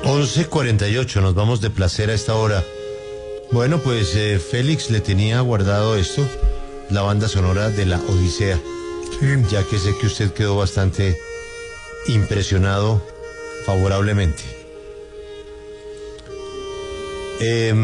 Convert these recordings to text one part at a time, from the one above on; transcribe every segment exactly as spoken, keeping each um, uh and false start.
once cuarenta y ocho, nos vamos de placer a esta hora. Bueno, pues eh, Félix le tenía guardado esto, la banda sonora de La Odisea, Sí. ya que sé que usted quedó bastante impresionado favorablemente. Eh,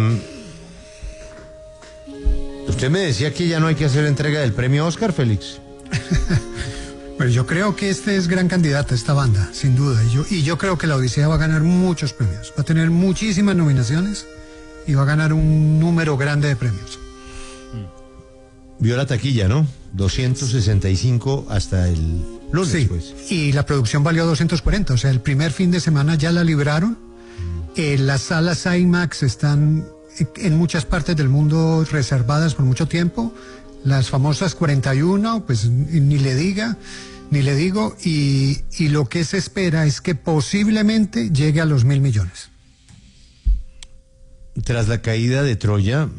usted me decía que ya no hay que hacer entrega del premio Oscar, Félix. Pues yo creo que este es gran candidato, esta banda, sin duda. Y yo, y yo creo que La Odisea va a ganar muchos premios. Va a tener muchísimas nominaciones y va a ganar un número grande de premios. Vio la taquilla, ¿no? doscientos sesenta y cinco hasta el lunes, Sí, pues. y la producción valió doscientos cuarenta. O sea, el primer fin de semana ya la libraron. Eh, las salas IMAX están en muchas partes del mundo reservadas por mucho tiempo. Las famosas cuarenta y uno, pues ni le diga, ni le digo, y, y lo que se espera es que posiblemente llegue a los mil millones. Tras la caída de Troya,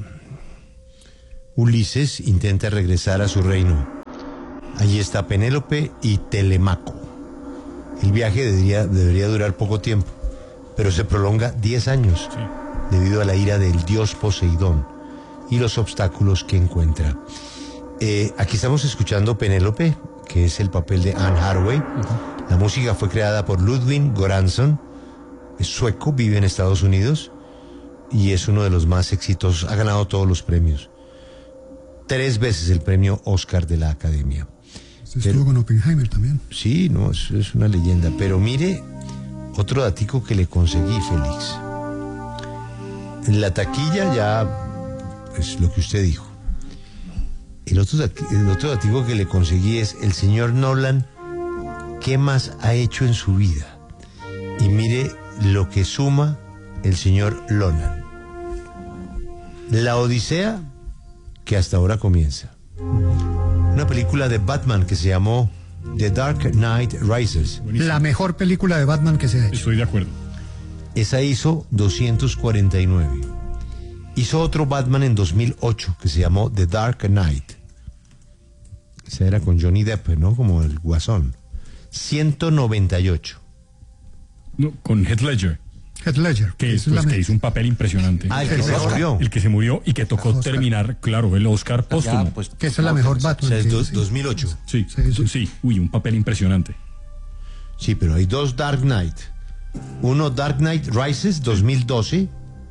Ulises intenta regresar a su reino. Allí está Penélope y Telemaco. El viaje debería, debería durar poco tiempo, pero se prolonga diez años, Sí. debido a la ira del dios Poseidón y los obstáculos que encuentra. Eh, aquí estamos escuchando Penélope, que es el papel de Anne Hathaway. La música fue creada por Ludwig Göransson, es sueco, vive en Estados Unidos y es uno de los más exitosos, ha ganado todos los premios. Tres veces el premio Oscar de la Academia. Se Pero- estuvo con Oppenheimer también. Sí, no, es, es una leyenda. Pero mire, otro datico que le conseguí, Félix. En la taquilla ya es lo que usted dijo. El otro, dati- el otro datico que le conseguí es el señor Nolan, ¿qué más ha hecho en su vida? Y mire lo que suma el señor Nolan. La Odisea, que hasta ahora comienza. Una película de Batman que se llamó The Dark Knight Rises. Buenísimo. La mejor película de Batman que se ha hecho. Estoy de acuerdo. Esa hizo doscientos cuarenta y nueve. Hizo otro Batman en dos mil ocho que se llamó The Dark Knight. Esa era con Johnny Depp, ¿no? Como el Guasón. ciento noventa y ocho. No, con Heath Ledger, Heath Ledger. que, es pues, la que me- hizo un papel impresionante. Ah, el que El se Oscar. murió. El que se murió y que tocó Oscar. terminar, claro, el Oscar póstumo. Ya, pues, que esa es la mejor O Batman. sea, es sí, do- sí. dos mil ocho. Sí, Sí, sí. sí, uy, un papel impresionante. Sí, pero hay dos Dark Knight. Uno Dark Knight Rises dos mil doce.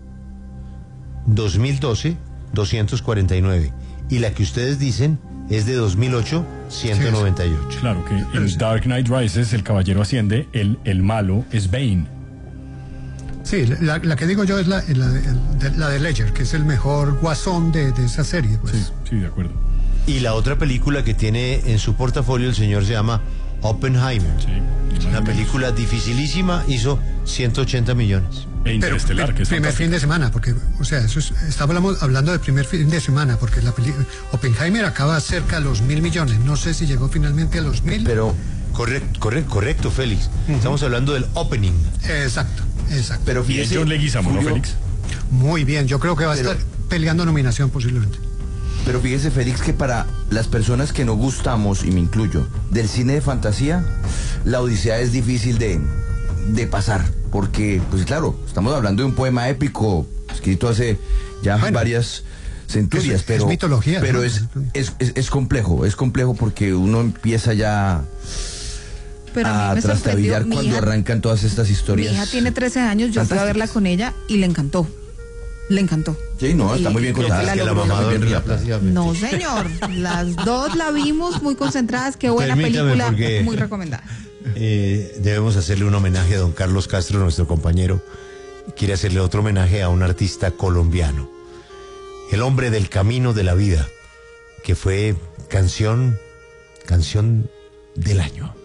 dos mil doce, doscientos cuarenta y nueve. Y la que ustedes dicen es de dos mil ocho, ciento noventa y ocho. Claro que en Dark Knight Rises el caballero asciende, el, el malo es Bane. Sí, la, la que digo yo es la, la, de, de- la de Ledger, que es el mejor guasón de, de esa serie. Pues. Sí, sí, de acuerdo. Y la otra película que tiene en su portafolio el señor se llama Oppenheimer. Sí. Una película dificilísima, hizo ciento ochenta millones. E Pero Interestelar, que es primer fantástico. fin de semana, porque, o sea, eso es, estábamos hablando de primer fin de semana, porque la película Oppenheimer acaba cerca de los mil millones. No sé si llegó finalmente a los mil. Pero, correcto, correcto, correcto, Félix. Estamos hablando del opening. Exacto, exacto. Pero Y es fíjese, John Leguizamo, ¿no, Julio, Félix? Muy bien, yo creo que va a Pero- estar peleando nominación posiblemente. pero fíjese, Félix, que para las personas que no gustamos, y me incluyo, del cine de fantasía, La Odisea es difícil de, de pasar. Porque, pues claro, estamos hablando de un poema épico escrito hace ya Bueno, varias centurias, es- es pero, mitología, pero ¿no? es, es, es, es complejo, es complejo porque uno empieza ya Pero a a mí me sorprendió. trastabillar Mi cuando hija, arrancan todas estas mi historias. hija tiene trece años, yo fui a verla fantásticas. con ella y le encantó. Le encantó. Sí, no, está Y muy bien creo que contada. la Que la logró. mamá Muy bien dormía relatada. plácidamente. No, señor. Las dos la vimos muy concentradas. Qué buena Permítame, película. porque- Muy recomendada. Eh, debemos hacerle un homenaje a don Carlos Castro, nuestro compañero. Quiere hacerle otro homenaje a un artista colombiano, el hombre del camino de la vida, que fue canción, canción del año.